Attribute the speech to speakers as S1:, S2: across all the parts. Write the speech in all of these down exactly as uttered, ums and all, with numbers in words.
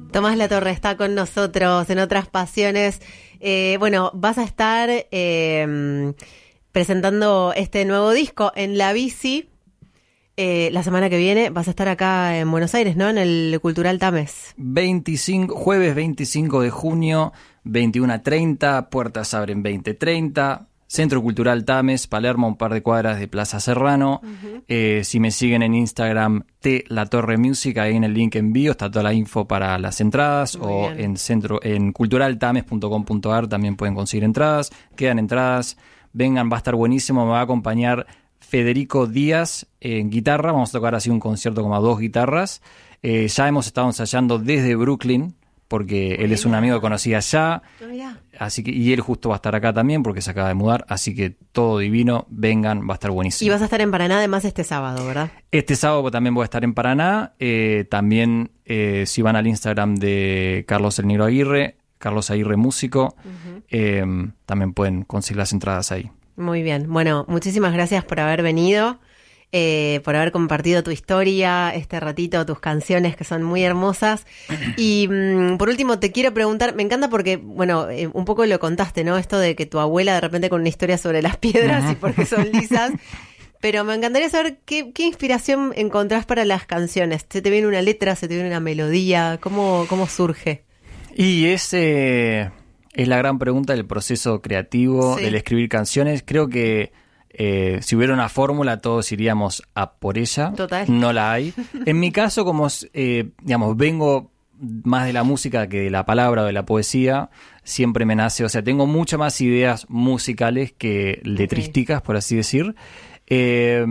S1: Tomás Latorre está con nosotros en Otras Pasiones. Eh, bueno, vas a estar eh, presentando este nuevo disco en La Bici. Eh, la semana que viene vas a estar acá en Buenos Aires, ¿no? En el Cultural Tames.
S2: veinticinco, jueves veinticinco de junio, veintiuno a treinta, puertas abren veinte treinta. Centro Cultural Tames, Palermo, un par de cuadras de Plaza Serrano. Uh-huh. Eh, si me siguen en Instagram, T La Torre Music, ahí en el link en bio está toda la info para las entradas. Muy o bien. en centro en culturaltames punto com punto a r también pueden conseguir entradas. Quedan entradas, vengan, va a estar buenísimo. Me va a acompañar Federico Díaz en guitarra. Vamos a tocar así un concierto como a dos guitarras. Eh, ya hemos estado ensayando desde Brooklyn, porque él es un amigo que conocí allá, así que, y él justo va a estar acá también porque se acaba de mudar, así que todo divino, vengan, va a estar buenísimo.
S1: Y vas a estar en Paraná además este sábado, ¿verdad?
S2: Este sábado también voy a estar en Paraná, eh, también eh, si van al Instagram de Carlos El Negro Aguirre, Carlos Aguirre Músico, uh-huh. eh, también pueden conseguir las entradas ahí.
S1: Muy bien, bueno, muchísimas gracias por haber venido. Eh, por haber compartido tu historia, este ratito, tus canciones que son muy hermosas. Y mmm, por último te quiero preguntar, me encanta porque, bueno, eh, un poco lo contaste, ¿no? Esto de que tu abuela de repente con una historia sobre las piedras uh-huh. y porque son lisas. Pero me encantaría saber qué, qué inspiración encontrás para las canciones. ¿Se te viene una letra, se te viene una melodía? ¿Cómo, cómo surge?
S2: Y ese es la gran pregunta del proceso creativo, sí. del escribir canciones. Creo que Eh, si hubiera una fórmula, todos iríamos a por ella.
S1: Total.
S2: No la hay. En mi caso, como eh, digamos, vengo más de la música que de la palabra o de la poesía, siempre me nace, o sea, tengo muchas más ideas musicales que letrísticas, okay. por así decir. Eh,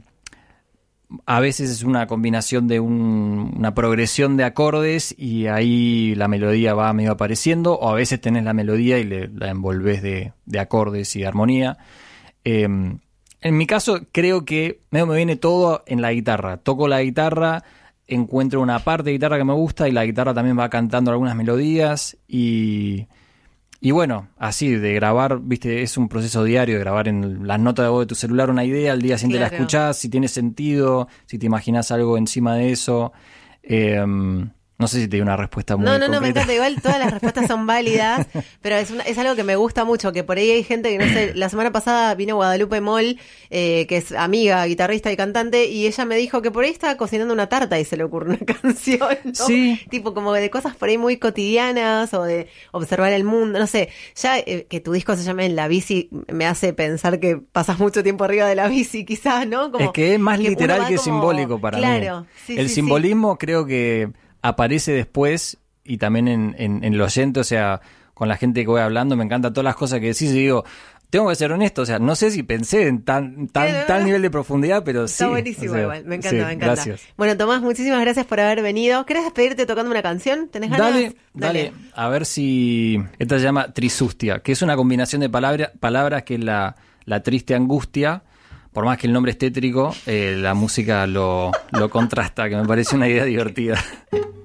S2: a veces es una combinación de un, una progresión de acordes y ahí la melodía va medio apareciendo, o a veces tenés la melodía y le, la envolvés de, de acordes y de armonía. Eh, en mi caso creo que me, me viene todo en la guitarra. Toco la guitarra, encuentro una parte de guitarra que me gusta y la guitarra también va cantando algunas melodías y, y bueno, así de grabar, viste, es un proceso diario de grabar en las notas de voz de tu celular una idea, al día siguiente claro. la escuchás, si tiene sentido, si te imaginás algo encima de eso. Eh, No sé si te di una respuesta muy
S1: No, no,
S2: concreta.
S1: no, me encanta. Igual todas las respuestas son válidas, pero es, una, es algo que me gusta mucho, que por ahí hay gente que, no sé, la semana pasada vino Guadalupe Moll, eh, que es amiga, guitarrista y cantante, y ella me dijo que por ahí estaba cocinando una tarta y se le ocurrió una canción, ¿no?
S2: Sí.
S1: Tipo como de cosas por ahí muy cotidianas o de observar el mundo, no sé. Ya eh, que tu disco se llame En la Bici me hace pensar que pasas mucho tiempo arriba de la bici, quizás, ¿no? Como
S2: es que es más
S1: que
S2: literal que
S1: como...
S2: simbólico para
S1: claro,
S2: mí.
S1: Claro, sí,
S2: El
S1: sí,
S2: simbolismo
S1: sí.
S2: creo que aparece después y también en, en, en el oyente, o sea, con la gente que voy hablando, me encantan todas las cosas que decís y digo, tengo que ser honesto, o sea, no sé si pensé en tan, tan, sí, tal nivel de profundidad, pero
S1: está sí. Está buenísimo, o sea, igual, me encanta, sí, me encanta.
S2: Gracias.
S1: Bueno, Tomás, muchísimas gracias por haber venido. ¿Querés despedirte tocando una canción? ¿Tenés ganas?
S2: Dale, dale, dale. A ver si... Esta se llama Trisustia, que es una combinación de palabra, palabras que es la, la triste angustia. Por más que el nombre es tétrico, eh, la música lo, lo contrasta, que me parece una idea divertida.